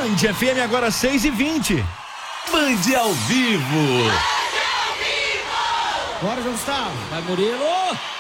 Band FM agora 6h20. Band ao vivo. Bora, João Gustavo. Vai, Murilo.